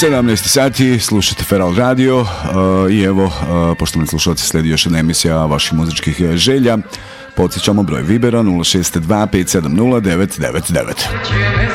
17 sati, slušate Feral Radio i evo, poštovani slušalci, sledi još jedna emisija vaših muzičkih želja. Podsjećamo broj Vibera 062 570 999.